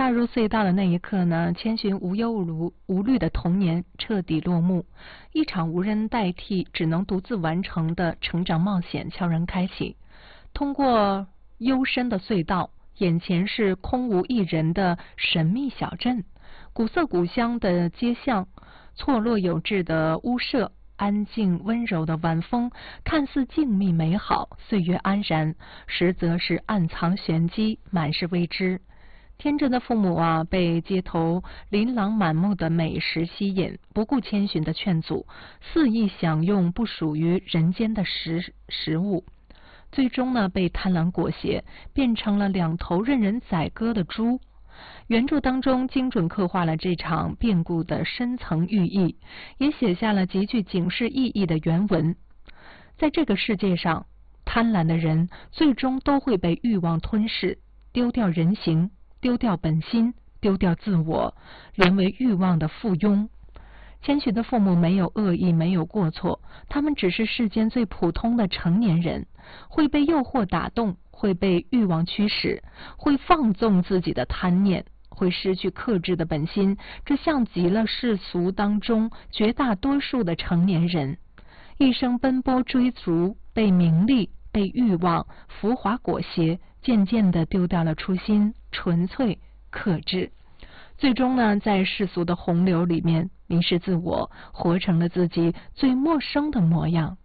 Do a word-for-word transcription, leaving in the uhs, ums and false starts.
踏入隧道的那一刻呢，千寻无忧无无虑的童年彻底落幕，一场无人代替、只能独自完成的成长冒险悄然开启。通过幽深的隧道，眼前是空无一人的神秘小镇，古色古香的街巷，错落有致的屋舍，安静温柔的晚风，看似静谧美好，岁月安然，实则是暗藏玄机，满是未知。天真的父母啊，被街头琳琅满目的美食吸引，不顾千寻的劝阻，肆意享用不属于人间的食食物，最终呢，被贪婪裹挟，变成了两头任人宰割的猪。原著当中精准刻画了这场变故的深层寓意，也写下了极具警示意义的原文。在这个世界上，贪婪的人最终都会被欲望吞噬，丢掉人形，丢掉本心，丢掉自我，沦为欲望的附庸。千寻的父母没有恶意，没有过错，他们只是世间最普通的成年人，会被诱惑打动，会被欲望驱使，会放纵自己的贪念，会失去克制的本心，这像极了世俗当中绝大多数的成年人，一生奔波追逐，被名利、被欲望、浮华裹挟，渐渐地丢掉了初心、纯粹、克制。最终呢，在世俗的洪流里面迷失自我，活成了自己最陌生的模样。